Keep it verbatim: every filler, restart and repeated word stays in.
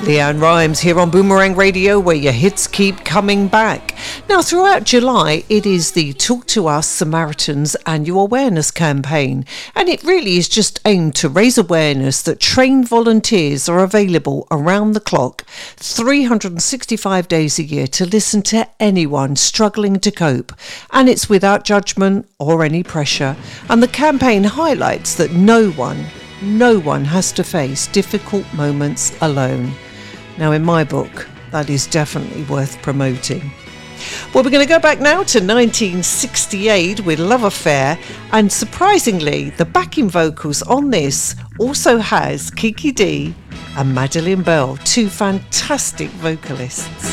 Leanne Rhymes here on Boomerang Radio, where your hits keep coming back. Now, throughout July, it is the Talk to Us Samaritans annual awareness campaign, and it really is just aimed to raise awareness that trained volunteers are available around the clock, three hundred sixty-five days a year, to listen to anyone struggling to cope, and it's without judgment or any pressure. And the campaign highlights that no one, no one has to face difficult moments alone. Now, in my book, that is definitely worth promoting. Well, we're going to go back now to nineteen sixty-eight with Love Affair, and surprisingly, the backing vocals on this also has Kiki Dee and Madeline Bell, two fantastic vocalists.